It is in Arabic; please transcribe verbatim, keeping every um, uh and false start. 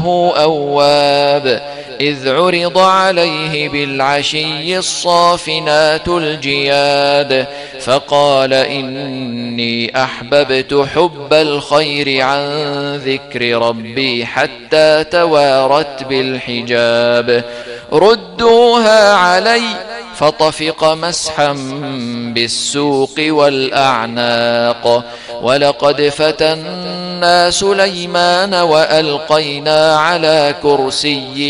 أواب إذ عرض عليه بالعشي الصافنات الجياد فقال إني أحببت حب الخير عن ذكر ربي حتى توارت بالحجاب ردوها علي فطفق مسحا بالسوق والأعناق ولقد فتنا سليمان وألقينا على كرسيه